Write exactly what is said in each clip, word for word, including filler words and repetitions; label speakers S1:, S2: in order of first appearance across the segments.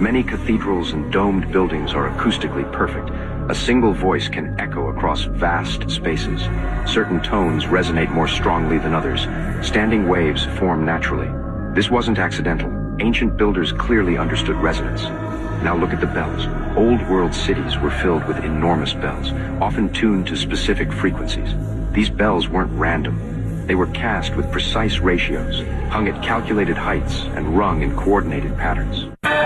S1: Many cathedrals and domed buildings are acoustically perfect. A single voice can echo across vast spaces. Certain tones resonate more strongly than others. Standing waves form naturally. This wasn't accidental. Ancient builders clearly understood resonance. Now look at the bells. Old world cities were filled with enormous bells, often tuned to specific frequencies. These bells weren't random. They were cast with precise ratios, hung at calculated heights, and rung in coordinated patterns.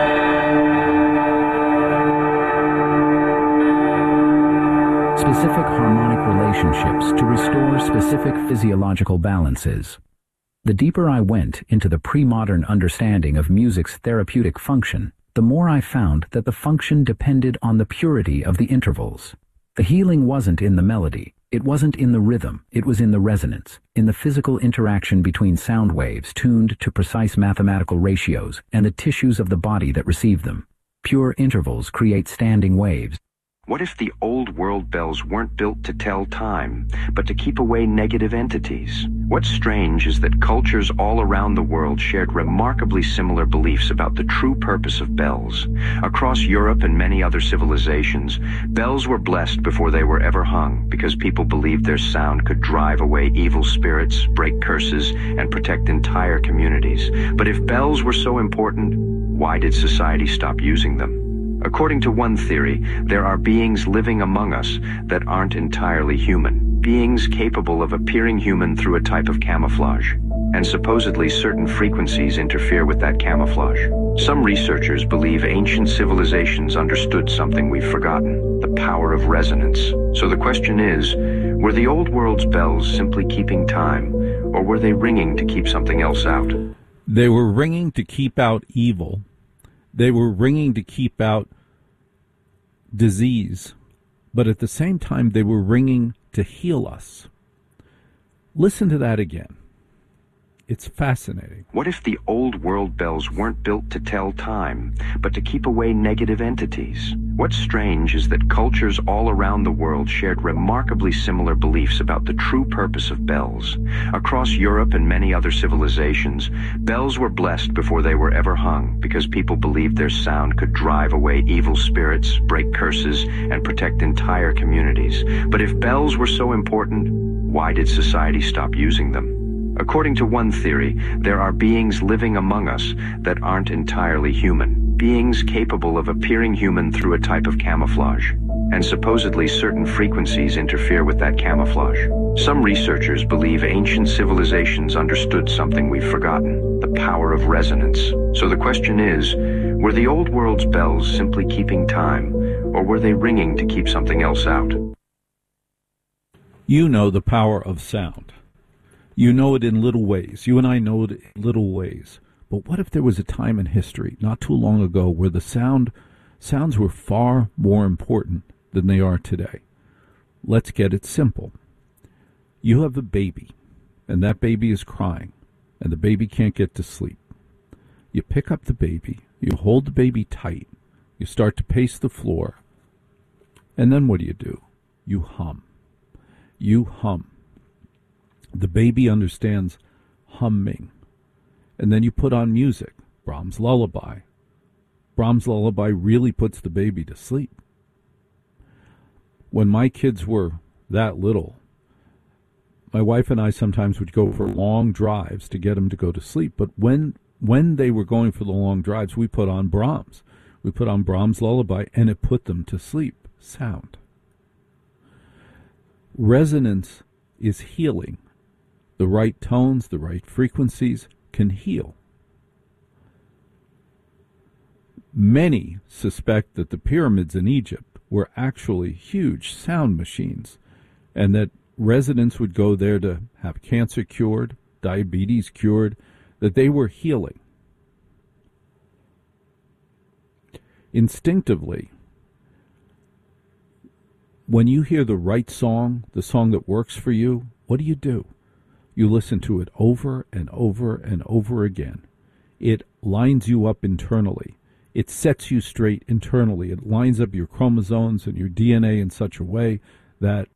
S2: Specific harmonic relationships to restore specific physiological balances. The deeper I went into the pre-modern understanding of music's therapeutic function, the more I found that the function depended on the purity of the intervals. The healing wasn't in the melody, it wasn't in the rhythm, it was in the resonance, in the physical interaction between sound waves tuned to precise mathematical ratios and the tissues of the body that receive them. Pure intervals create standing waves.
S1: What if the old world bells weren't built to tell time, but to keep away negative entities? What's strange is that cultures all around the world shared remarkably similar beliefs about the true purpose of bells. Across Europe and many other civilizations, bells were blessed before they were ever hung because people believed their sound could drive away evil spirits, break curses, and protect entire communities. But if bells were so important, why did society stop using them? According to one theory, there are beings living among us that aren't entirely human, beings capable of appearing human through a type of camouflage, and supposedly certain frequencies interfere with that camouflage. Some researchers believe ancient civilizations understood something we've forgotten, the power of resonance. So the question is, were the old world's bells simply keeping time, or were they ringing to keep something else out?
S3: They were ringing to keep out evil. They were ringing to keep out disease, but at the same time they were ringing to heal us. Listen to that again. It's fascinating.
S1: What if the old world bells weren't built to tell time, but to keep away negative entities? What's strange is that cultures all around the world shared remarkably similar beliefs about the true purpose of bells. Across Europe and many other civilizations, bells were blessed before they were ever hung because people believed their sound could drive away evil spirits, break curses, and protect entire communities. But if bells were so important, why did society stop using them? According to one theory, there are beings living among us that aren't entirely human, beings capable of appearing human through a type of camouflage, and supposedly certain frequencies interfere with that camouflage. Some researchers believe ancient civilizations understood something we've forgotten, the power of resonance. So the question is, were the old world's bells simply keeping time, or were they ringing to keep something else out?
S3: You know the power of sound. You know it in little ways. You and I know it in little ways. But what if there was a time in history, not too long ago, where the sound sounds were far more important than they are today? Let's get it simple. You have a baby, and that baby is crying, and the baby can't get to sleep. You pick up the baby, you hold the baby tight, you start to pace the floor, and then what do you do? You hum. You hum. The baby understands humming. And then you put on music, Brahms' lullaby. Brahms' lullaby really puts the baby to sleep. When my kids were that little, my wife and I sometimes would go for long drives to get them to go to sleep. But when when they were going for the long drives, we put on Brahms. We put on Brahms' lullaby, and it put them to sleep. Sound. Resonance is healing. The right tones, the right frequencies can heal. Many suspect that the pyramids in Egypt were actually huge sound machines, and that residents would go there to have cancer cured, diabetes cured, that they were healing. Instinctively, when you hear the right song, the song that works for you, what do you do? You listen to it over and over and over again. It lines you up internally. It sets you straight internally. It lines up your chromosomes and your D N A in such a way that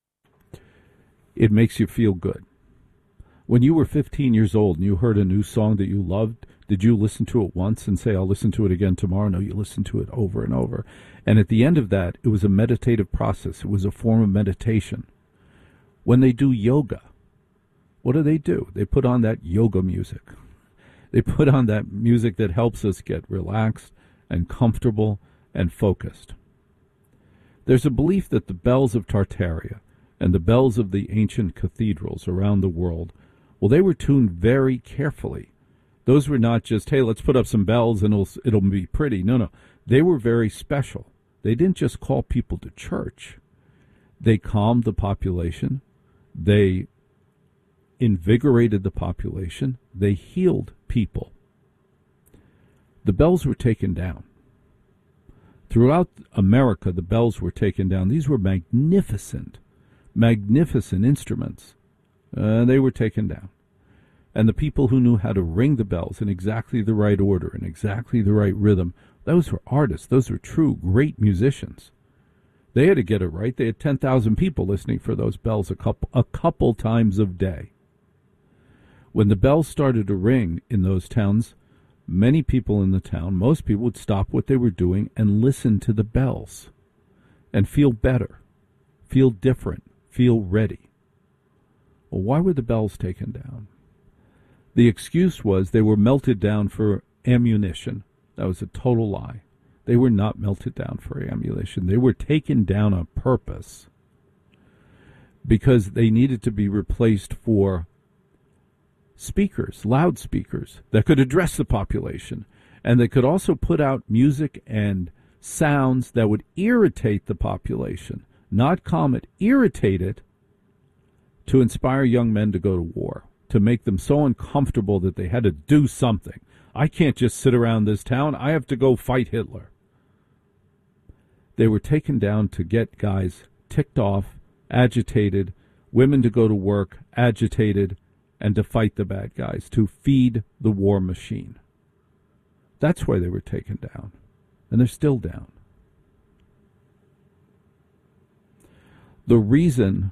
S3: it makes you feel good. When you were fifteen years old and you heard a new song that you loved, Did you listen to it once and say, I'll listen to it again tomorrow? No, you listened to it over and over. And at the end of that, it was a meditative process. It was a form of meditation. When they do yoga, what do they do? They put on that yoga music. They put on that music that helps us get relaxed and comfortable and focused. There's a belief that the bells of Tartaria and the bells of the ancient cathedrals around the world, well, they were tuned very carefully. Those were not just, hey, let's put up some bells and it'll, it'll be pretty. No, no. They were very special. They didn't just call people to church. They calmed the population. They invigorated the population. They healed people. The bells were taken down. Throughout America, the bells were taken down. These were magnificent, magnificent instruments. Uh, they were taken down. And the people who knew how to ring the bells in exactly the right order, in exactly the right rhythm, those were artists. Those were true, great musicians. They had to get it right. They had ten thousand people listening for those bells a couple, a couple times a day. When the bells started to ring in those towns, many people in the town, most people would stop what they were doing and listen to the bells and feel better, feel different, feel ready. Well, why were the bells taken down? The excuse was they were melted down for ammunition. That was a total lie. They were not melted down for ammunition. They were taken down on purpose because they needed to be replaced for speakers, loudspeakers, that could address the population. And they could also put out music and sounds that would irritate the population, not calm it, irritate it, to inspire young men to go to war, to make them so uncomfortable that they had to do something. I can't just sit around this town. I have to go fight Hitler. They were taken down to get guys ticked off, agitated, women to go to work, agitated, and to fight the bad guys, to feed the war machine. That's why they were taken down. And they're still down. The reason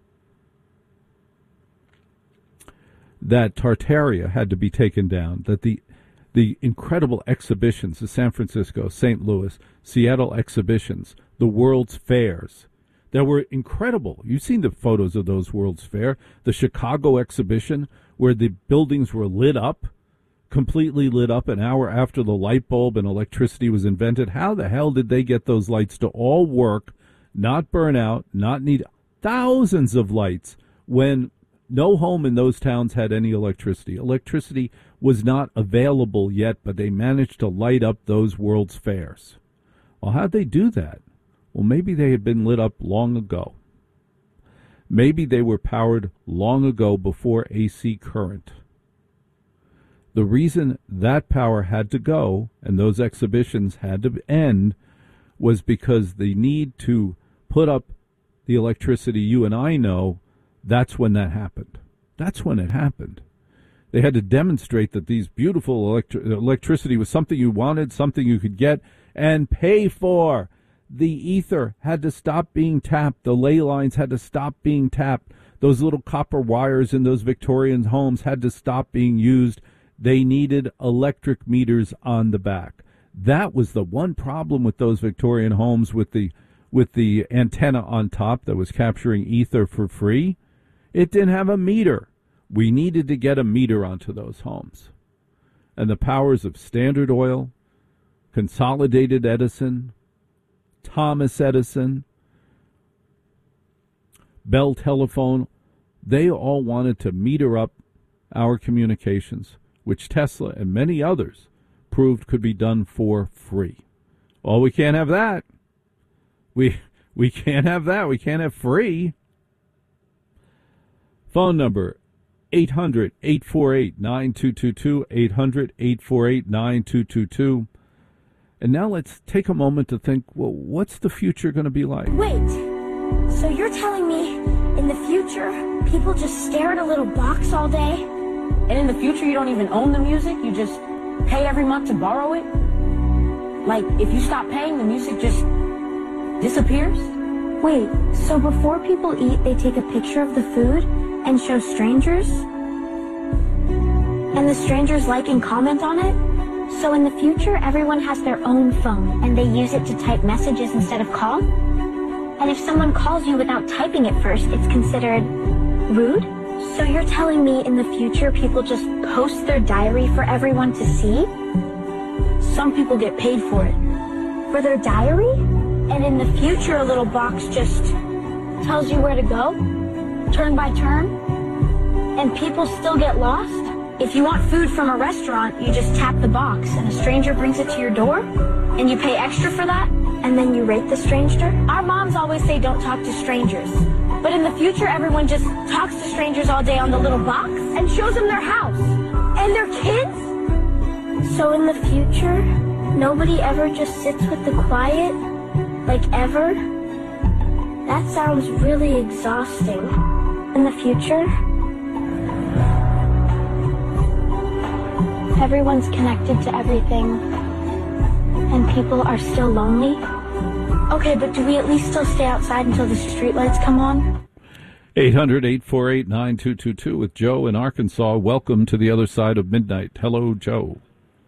S3: that Tartaria had to be taken down, that the the incredible exhibitions, the San Francisco, Saint Louis, Seattle exhibitions, the World's Fairs, that were incredible. You've seen the photos of those World's Fair. The Chicago exhibition, where the buildings were lit up, completely lit up an hour after the light bulb and electricity was invented. How the hell did they get those lights to all work, not burn out, not need thousands of lights when no home in those towns had any electricity? Electricity was not available yet, but they managed to light up those World's Fairs. Well, how'd they do that? Well, maybe they had been lit up long ago. Maybe they were powered long ago before A C current. The reason that power had to go and those exhibitions had to end was because the need to put up the electricity you and I know, that's when that happened. That's when it happened. They had to demonstrate that these beautiful electri- electricity was something you wanted, something you could get and pay for. The ether had to stop being tapped. The ley lines had to stop being tapped. Those little copper wires in those Victorian homes had to stop being used. They needed electric meters on the back. That was the one problem with those Victorian homes with the with the antenna on top that was capturing ether for free. It didn't have a meter. We needed to get a meter onto those homes. And the powers of Standard Oil, Consolidated Edison, Thomas Edison, Bell Telephone, they all wanted to meter up our communications, which Tesla and many others proved could be done for free. Well, we can't have that. We we can't have that. We can't have free. Phone number eight hundred, eight four eight, nine two two two, eight hundred, eight four eight, nine two two two. And now let's take a moment to think, well, what's the future going to be like?
S4: Wait, so you're telling me in the future, people just stare at a little box all day?
S5: And in the future, you don't even own the music? You just pay every month to borrow it? Like, if you stop paying, the music just disappears?
S4: Wait, so before people eat, they take a picture of the food and show strangers? and the strangers like and comment on it. So in the future, everyone has their own phone, and they use it to type messages instead of call. And if someone calls you without typing it first, it's considered rude. So you're telling me in the future people just post their diary for everyone to see?
S5: Some people get paid for it.
S4: For their diary? And in the future a little box just tells you where to go, turn by turn, and people still get lost? If you want food from a restaurant, you just tap the box and a stranger brings it to your door, and you pay extra for that, and then you rate the stranger? Our moms always say don't talk to strangers. But in the future, everyone just talks to strangers all day on the little box and shows them their house and their kids? So in the future, nobody ever just sits with the quiet, like ever? That sounds really exhausting. In the future, everyone's connected to everything, and people are still lonely. Okay, but do we at least still stay outside until the streetlights come on?
S3: eight hundred, eight four eight, nine two two two with Joe in Arkansas. Welcome to the other side of midnight. Hello, Joe.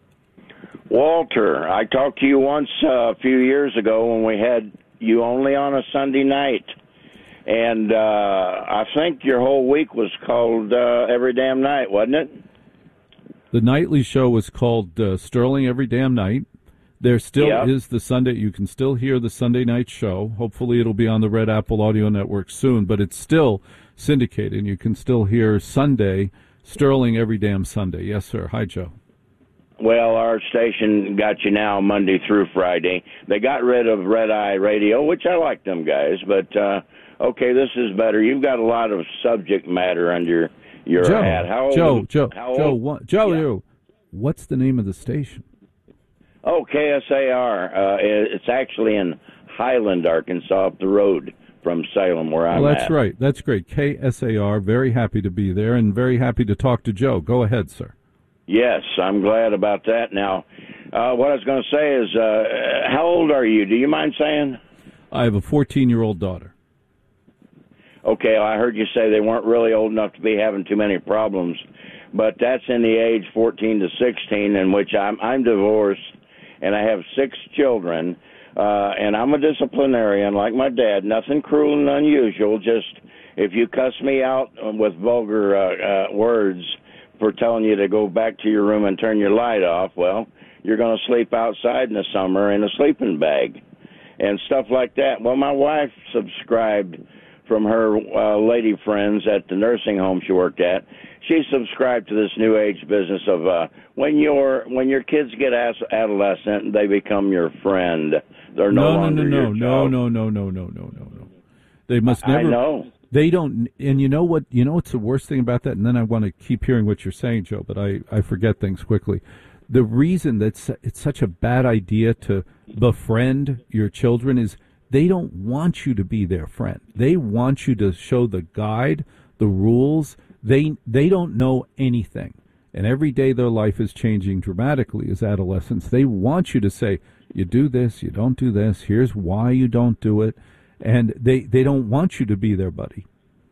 S6: Walter, I talked to you once uh, a few years ago when we had you only on a Sunday night. And uh, I think your whole week was called uh, Every Damn Night, wasn't it?
S3: The nightly show was called uh, Sterling Every Damn Night. There still
S6: yep.
S3: is the Sunday. You can still hear the Sunday night show. Hopefully it'll be on the Red Apple Audio Network soon, but it's still syndicated. You can still hear Sunday, Sterling Every Damn Sunday. Yes, sir. Hi, Joe.
S6: Well, our station got you now Monday through Friday. They got rid of Red Eye Radio, which I like them guys, but uh, okay, this is better. You've got a lot of subject matter under your
S3: Joe,
S6: hat. How old,
S3: Joe, Joe,
S6: how
S3: Joe,
S6: old?
S3: what, Joe,
S6: yeah.
S3: Joe, what's the name of the station?
S6: Oh, K S A R. Uh, it's actually in Highland, Arkansas, up the road from Salem, where I'm
S3: well, that's
S6: at.
S3: right. That's great. K S A R, very happy to be there and very happy to talk to Joe. Go ahead, sir.
S6: Yes, I'm glad about that. Now, uh, what I was going to say is, uh, how old are you? Do you mind saying?
S3: I have a fourteen-year-old daughter.
S6: Okay, I heard you say they weren't really old enough to be having too many problems, but that's in the age fourteen to sixteen, in which I'm, I'm divorced, and I have six children, uh, and I'm a disciplinarian like my dad. Nothing cruel and unusual, just if you cuss me out with vulgar uh, uh, words for telling you to go back to your room and turn your light off, well, you're going to sleep outside in the summer in a sleeping bag and stuff like that. Well, my wife subscribed from her uh, lady friends at the nursing home she worked at. She subscribed to this new age business of uh, when your when your kids get as- adolescent, they become your friend. They're no,
S3: no
S6: longer
S3: no, no,
S6: your
S3: no,
S6: job.
S3: no, no, no, no, no, no, no. They must never.
S6: I know.
S3: They don't, and you know what? You know what's the worst thing about that? And then I want to keep hearing what you're saying, Joe, but I, I forget things quickly. The reason that it's such a bad idea to befriend your children is they don't want you to be their friend. They want you to show the guide, the rules. They they don't know anything, and every day their life is changing dramatically as adolescents. They want you to say, you do this, you don't do this. Here's why you don't do it. And they, they don't want you to be their buddy.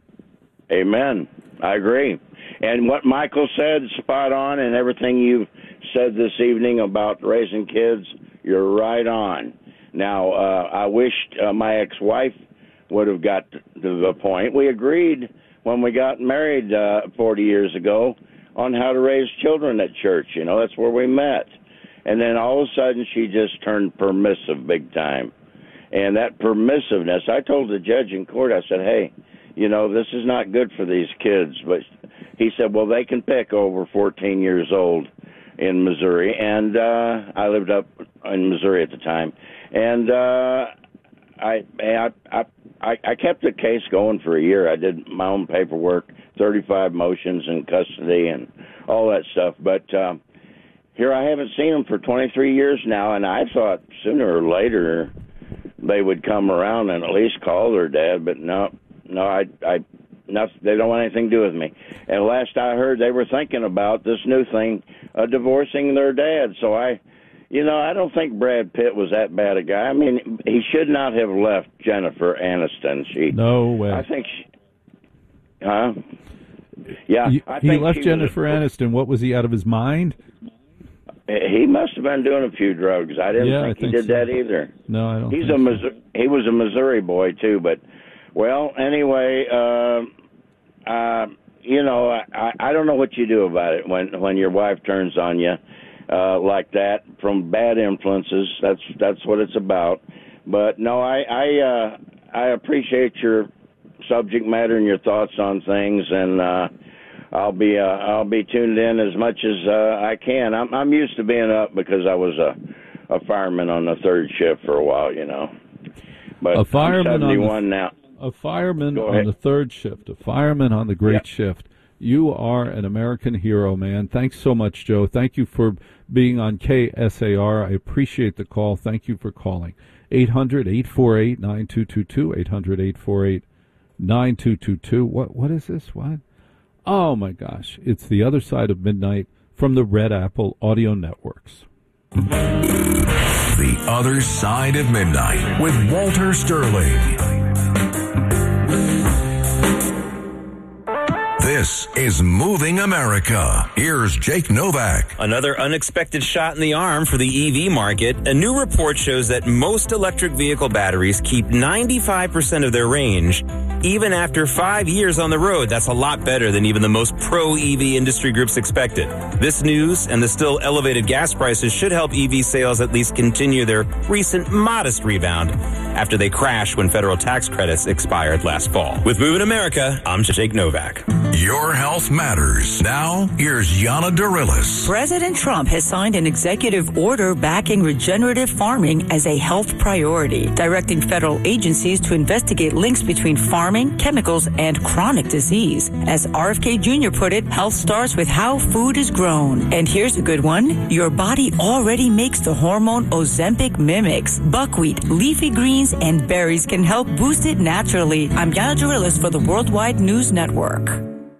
S6: Amen. I agree. And what Michael said, spot on, and everything you've said this evening about raising kids, you're right on. Now, uh, I wished uh, my ex-wife would have got to the point. We agreed when we got married uh, forty years ago on how to raise children at church. You know, that's where we met. And then all of a sudden she just turned permissive big time. And that permissiveness, I told the judge in court, I said, hey, you know, this is not good for these kids. But he said, well, they can pick over fourteen years old in Missouri. And uh, I lived up in Missouri at the time. And uh, I, I, I, I kept the case going for a year. I did my own paperwork, thirty-five motions in custody and all that stuff. But uh, here I haven't seen them for twenty-three years now, and I thought sooner or later they would come around and at least call their dad, but no, no, I, I, not, they don't want anything to do with me. And last I heard, they were thinking about this new thing, uh, divorcing their dad. So I, you know, I don't think Brad Pitt was that bad a guy. I mean, he should not have left Jennifer Aniston. She,
S3: no way.
S6: I think she, huh? Yeah,
S3: he,
S6: I
S3: he
S6: think
S3: left
S6: he
S3: Jennifer
S6: was,
S3: Aniston. What was he, out of his mind?
S6: He must have been doing a few drugs. I didn't
S3: Yeah,
S6: think,
S3: I think
S6: he did
S3: so.
S6: that either.
S3: No, I don't.
S6: He's
S3: think
S6: a
S3: so.
S6: Missouri, he was a Missouri boy too, but well, anyway, uh, uh, you know, I, I don't know what you do about it when when your wife turns on you uh, like that from bad influences. That's that's what it's about. But no, I I, uh, I appreciate your subject matter and your thoughts on things, and uh, I'll be uh, I'll be tuned in as much as uh, I can. I'm I'm used to being up because I was a a fireman on the third shift for a while, you know. But
S3: A fireman
S6: I'm seventy-one
S3: on the,
S6: now.
S3: A fireman
S6: Go
S3: on
S6: ahead.
S3: the third shift. A fireman on the great
S6: Yep.
S3: shift. You are an American hero, man. Thanks so much, Joe. Thank you for being on K S A R. I appreciate the call. Thank you for calling. eight hundred, eight four eight, nine two two two. eight hundred, eight four eight, nine two two two. What what is this? What? Oh my gosh. It's The Other Side of Midnight from the Red Apple Audio Networks.
S7: The Other Side of Midnight with Walter Sterling. This is Moving America. Here's Jake Novak.
S8: Another unexpected shot in the arm for the E V market. A new report shows that most electric vehicle batteries keep ninety-five percent of their range, even after five years on the road. That's a lot better than even the most pro-E V industry groups expected. This news and the still elevated gas prices should help E V sales at least continue their recent modest rebound after they crashed when federal tax credits expired last fall. With Moving America, I'm Jake Novak.
S7: Your health matters. Now, here's Yana Dorillis.
S9: President Trump has signed an executive order backing regenerative farming as a health priority, directing federal agencies to investigate links between farming, chemicals, and chronic disease. As R F K Junior put it, health starts with how food is grown. And here's a good one. Your body already makes the hormone Ozempic mimics. Buckwheat, leafy greens, and berries can help boost it naturally. I'm Yana Dorillis for the Worldwide News Network.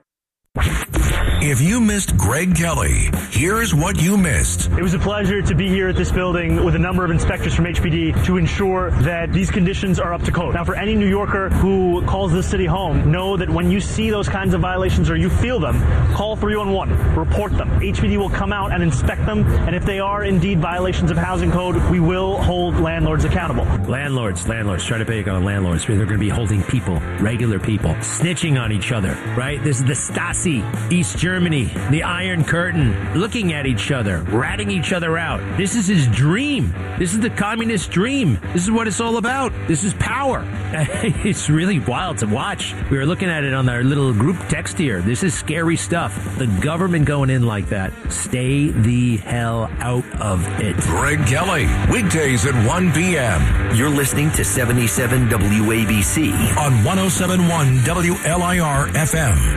S7: If you missed Greg Kelly, here's what you missed.
S10: It was a pleasure to be here at this building with a number of inspectors from H P D to ensure that these conditions are up to code. Now, for any New Yorker who calls this city home, know that when you see those kinds of violations or you feel them, call three one one, report them. H P D will come out and inspect them, and if they are indeed violations of housing code, we will hold landlords accountable.
S11: Landlords, landlords, try to pick on landlords. They're going to be holding people, regular people, snitching on each other, right? This is the Stasi, East Germany, the Iron Curtain, looking at each other, ratting each other out. This is his dream. This is the communist dream. This is what it's all about. This is power. It's really wild to watch. We were looking at it on our little group text here. This is scary stuff. The government going in like that. Stay the hell out of it.
S7: Greg Kelly, weekdays at one p.m.
S12: You're listening to seventy-seven W A B C
S7: on one oh seven point one W L I R F M.